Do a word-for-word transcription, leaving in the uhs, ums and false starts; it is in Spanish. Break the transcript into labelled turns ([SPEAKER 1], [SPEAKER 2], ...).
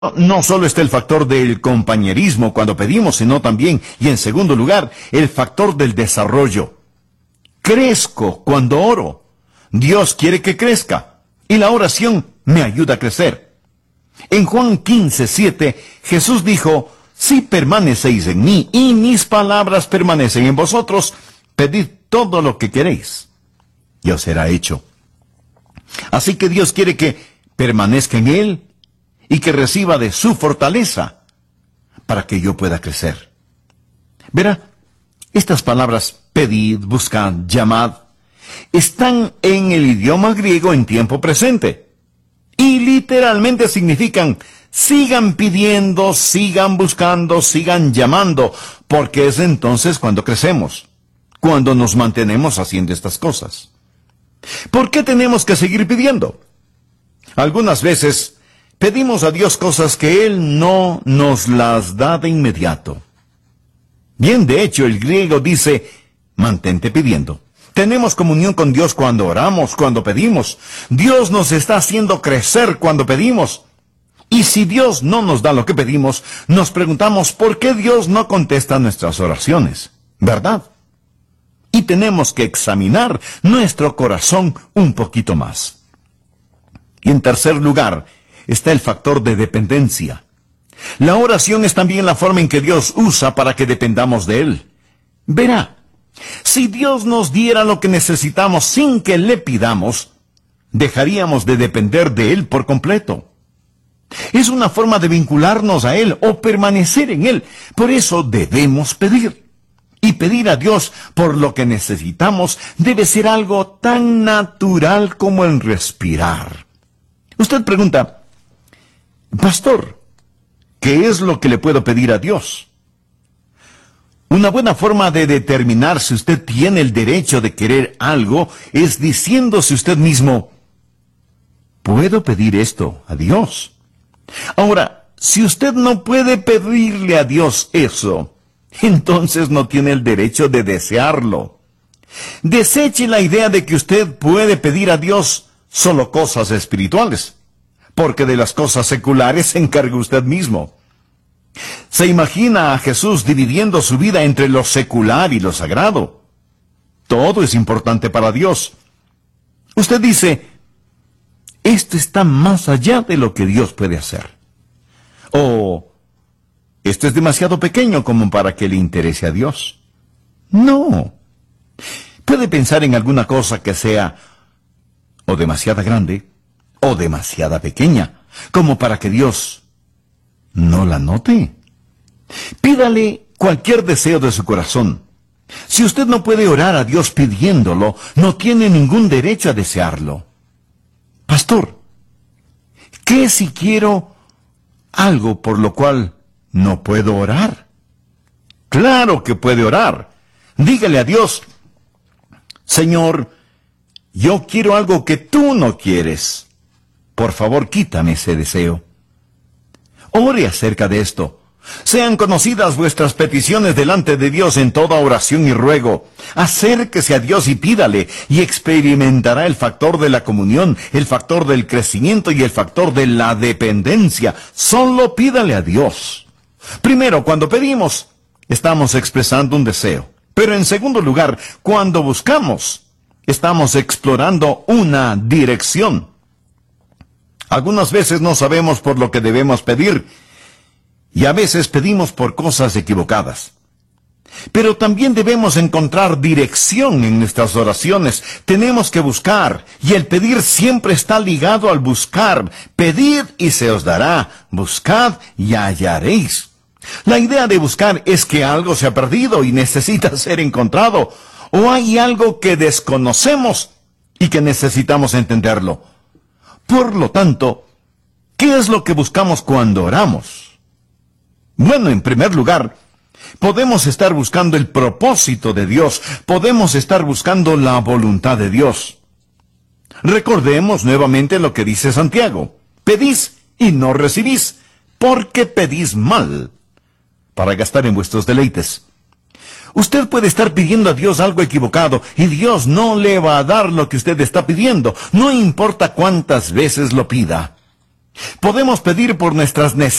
[SPEAKER 1] no solo está el factor del compañerismo cuando pedimos, sino también, y en segundo lugar, el factor del desarrollo. Crezco cuando oro. Dios quiere que crezca, y la oración me ayuda a crecer. En Juan quince, siete, Jesús dijo, si permanecéis en mí, y mis palabras permanecen en vosotros, pedid todo lo que queréis, y os será hecho. Así que Dios quiere que permanezca en Él, y que reciba de su fortaleza, para que yo pueda crecer. Verá, estas palabras, pedid, buscad, llamad, están en el idioma griego en tiempo presente. Y literalmente significan, sigan pidiendo, sigan buscando, sigan llamando, porque es entonces cuando crecemos, cuando nos mantenemos haciendo estas cosas. ¿Por qué tenemos que seguir pidiendo? Algunas veces pedimos a Dios cosas que Él no nos las da de inmediato. Bien, de hecho, el griego dice, mantente pidiendo. Tenemos comunión con Dios cuando oramos, cuando pedimos. Dios nos está haciendo crecer cuando pedimos. Y si Dios no nos da lo que pedimos, nos preguntamos por qué Dios no contesta nuestras oraciones, ¿verdad? Y tenemos que examinar nuestro corazón un poquito más. Y en tercer lugar, está el factor de dependencia. La oración es también la forma en que Dios usa para que dependamos de Él. Verá, si Dios nos diera lo que necesitamos sin que le pidamos, dejaríamos de depender de Él por completo. Es una forma de vincularnos a Él o permanecer en Él. Por eso debemos pedir. Y pedir a Dios por lo que necesitamos debe ser algo tan natural como el respirar. Usted pregunta, Pastor, ¿qué es lo que le puedo pedir a Dios? Una buena forma de determinar si usted tiene el derecho de querer algo es diciéndose usted mismo, ¿puedo pedir esto a Dios? Ahora, si usted no puede pedirle a Dios eso, entonces no tiene el derecho de desearlo. Deseche la idea de que usted puede pedir a Dios solo cosas espirituales, porque de las cosas seculares se encarga usted mismo. ¿Se imagina a Jesús dividiendo su vida entre lo secular y lo sagrado? Todo es importante para Dios. Usted dice, esto está más allá de lo que Dios puede hacer. O, esto es demasiado pequeño como para que le interese a Dios. No. Puede pensar en alguna cosa que sea o demasiado grande o demasiado pequeña, como para que Dios no la note. Pídale cualquier deseo de su corazón. Si usted no puede orar a Dios pidiéndolo, no tiene ningún derecho a desearlo. Pastor, ¿qué si quiero algo por lo cual no puedo orar? Claro que puede orar. Dígale a Dios, Señor, yo quiero algo que tú no quieres. Por favor, quítame ese deseo. Ore acerca de esto. Sean conocidas vuestras peticiones delante de Dios en toda oración y ruego. Acérquese a Dios y pídale, y experimentará el factor de la comunión, el factor del crecimiento y el factor de la dependencia. Solo pídale a Dios. Primero, cuando pedimos, estamos expresando un deseo. Pero en segundo lugar, cuando buscamos, estamos explorando una dirección. Algunas veces no sabemos por lo que debemos pedir, y a veces pedimos por cosas equivocadas. Pero también debemos encontrar dirección en nuestras oraciones. Tenemos que buscar, y el pedir siempre está ligado al buscar. Pedid y se os dará, buscad y hallaréis. La idea de buscar es que algo se ha perdido y necesita ser encontrado, o hay algo que desconocemos y que necesitamos entenderlo. Por lo tanto, ¿qué es lo que buscamos cuando oramos? Bueno, en primer lugar, podemos estar buscando el propósito de Dios, podemos estar buscando la voluntad de Dios. Recordemos nuevamente lo que dice Santiago, pedís y no recibís, porque pedís mal, para gastar en vuestros deleites. Usted puede estar pidiendo a Dios algo equivocado y Dios no le va a dar lo que usted está pidiendo, no importa cuántas veces lo pida. Podemos pedir por nuestras necesidades